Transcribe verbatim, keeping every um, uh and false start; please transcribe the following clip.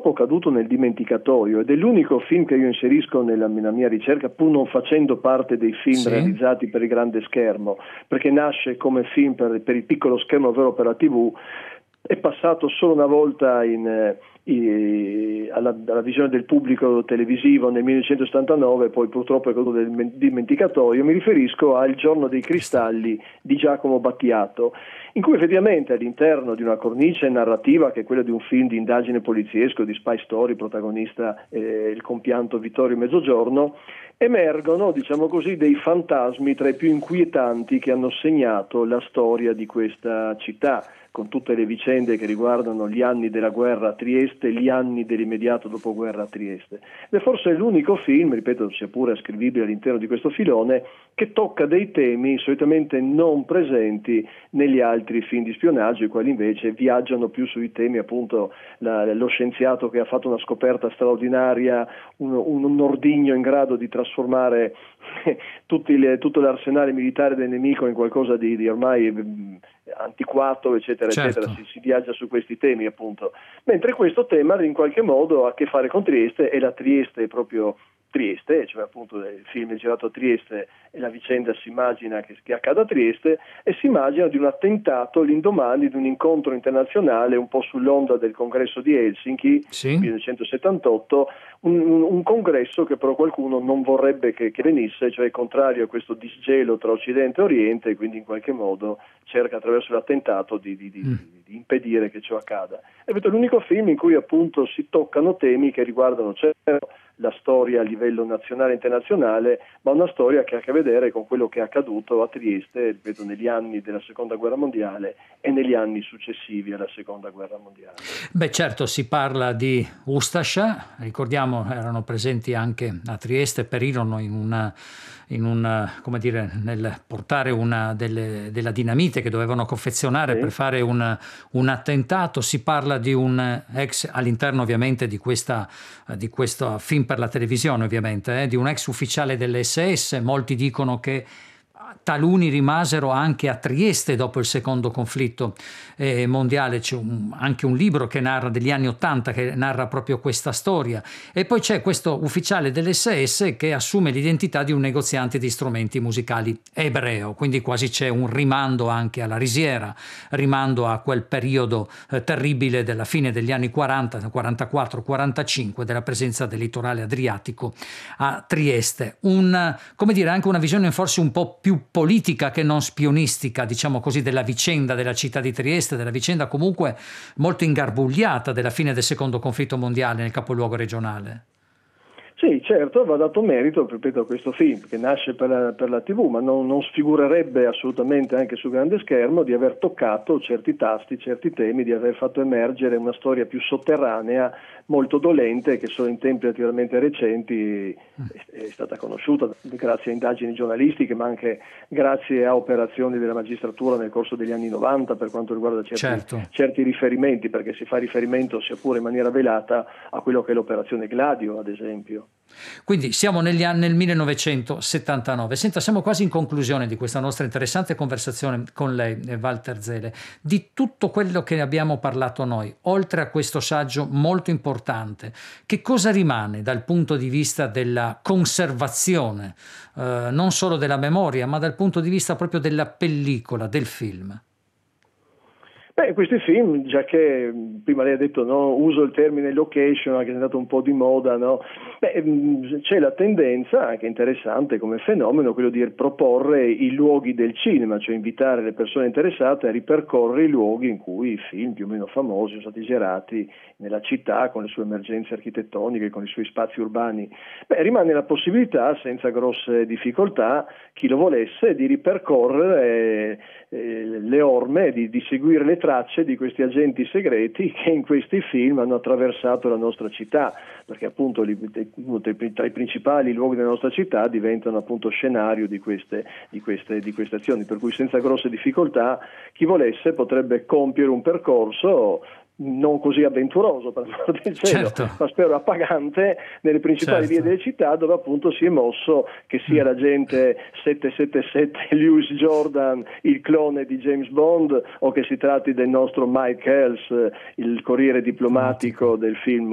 purtroppo caduto nel dimenticatoio ed è l'unico film che io inserisco nella, nella mia ricerca, pur non facendo parte dei film sì. realizzati per il grande schermo, perché nasce come film per, per il piccolo schermo, ovvero per la tivù. È passato solo una volta in, in, alla, alla visione del pubblico televisivo nel millenovecentosettantanove, poi purtroppo è caduto nel dimenticatoio. Mi riferisco a Il giorno dei cristalli di Giacomo Battiato, in cui effettivamente all'interno di una cornice narrativa che è quella di un film di indagine poliziesco, di spy story, protagonista eh, il compianto Vittorio Mezzogiorno, emergono, diciamo così, dei fantasmi tra i più inquietanti che hanno segnato la storia di questa città, con tutte le vicende che riguardano gli anni della guerra a Trieste e gli anni dell'immediato dopoguerra a Trieste. Ed è forse l'unico film, ripeto, sia pure ascrivibile all'interno di questo filone, che tocca dei temi solitamente non presenti negli altri film di spionaggio, i quali invece viaggiano più sui temi, appunto, la, lo scienziato che ha fatto una scoperta straordinaria, un, un ordigno in grado di trasformare tutti le, tutto l'arsenale militare del nemico in qualcosa di, di ormai antiquato, eccetera, certo. eccetera. Si, si viaggia su questi temi, appunto. Mentre questo tema in qualche modo ha a che fare con Trieste, e la Trieste è proprio Trieste, cioè appunto il film è girato a Trieste e la vicenda si immagina che, che accada a Trieste, e si immagina di un attentato l'indomani di un incontro internazionale un po' sull'onda del congresso di Helsinki, sì. millenovecentosettantotto, un, un congresso che però qualcuno non vorrebbe che, che venisse, cioè contrario a questo disgelo tra Occidente e Oriente, e quindi in qualche modo cerca attraverso l'attentato di, di, di, mm. di impedire che ciò accada. È l'unico film in cui appunto si toccano temi che riguardano certo la storia a livello nazionale e internazionale, ma una storia che ha a che vedere con quello che è accaduto a Trieste, ripeto, negli anni della Seconda Guerra Mondiale e negli anni successivi alla Seconda Guerra Mondiale. Beh, certo, si parla di Ustascia, ricordiamo erano presenti anche a Trieste, perirono in una, in una come dire, nel portare una delle, della dinamite che dovevano confezionare sì. per fare un, un attentato. Si parla di un ex, all'interno ovviamente di questa di questo film per la televisione, ovviamente, eh, di un ex ufficiale dell'esse esse. Molti dicono che taluni rimasero anche a Trieste dopo il secondo conflitto eh, mondiale. C'è un, anche un libro che narra degli anni Ottanta che narra proprio questa storia, e poi c'è questo ufficiale dell'esse esse che assume l'identità di un negoziante di strumenti musicali ebreo, quindi quasi c'è un rimando anche alla risiera, rimando a quel periodo eh, terribile della fine degli anni quaranta, quarantaquattro quarantacinque, della presenza del litorale adriatico a Trieste. Un, come dire, anche una visione forse un po' più politica che non spionistica, diciamo così, della vicenda della città di Trieste, della vicenda comunque molto ingarbugliata della fine del secondo conflitto mondiale nel capoluogo regionale. Sì, certo, va dato merito, ripeto, a questo film che nasce per la, per la tivù, ma non, non sfigurerebbe assolutamente anche sul grande schermo di aver toccato certi tasti, certi temi, di aver fatto emergere una storia più sotterranea, molto dolente, che solo in tempi relativamente recenti è, è stata conosciuta grazie a indagini giornalistiche, ma anche grazie a operazioni della magistratura nel corso degli anni novanta per quanto riguarda certi, certo. certi riferimenti, perché si fa riferimento sia pure in maniera velata a quello che è l'operazione Gladio, ad esempio. Quindi siamo negli anni, nel millenovecentosettantanove. Senta, siamo quasi in conclusione di questa nostra interessante conversazione con lei, Walter Zele. Di tutto quello che abbiamo parlato noi, oltre a questo saggio molto importante, che cosa rimane dal punto di vista della conservazione, eh, non solo della memoria, ma dal punto di vista proprio della pellicola, del film? Beh, questi film, già che prima lei ha detto no, uso il termine location, che è andato un po' di moda, no? Beh, c'è la tendenza, anche interessante come fenomeno, quello di proporre i luoghi del cinema, cioè invitare le persone interessate a ripercorrere i luoghi in cui i film più o meno famosi sono stati girati nella città, con le sue emergenze architettoniche, con i suoi spazi urbani. Beh, rimane la possibilità, senza grosse difficoltà, chi lo volesse, di ripercorrere eh, le orme, di, di seguire le tracce di questi agenti segreti che in questi film hanno attraversato la nostra città, perché appunto uno tra i principali luoghi della nostra città diventano appunto scenario di queste, di queste, di queste azioni, per cui senza grosse difficoltà chi volesse potrebbe compiere un percorso non così avventuroso, per amor del cielo, certo. ma spero appagante, nelle principali certo. vie delle città, dove appunto si è mosso, che sia l'agente settecentosettantasette Lewis Jordan, il clone di James Bond, o che si tratti del nostro Mike Hells, il corriere diplomatico del film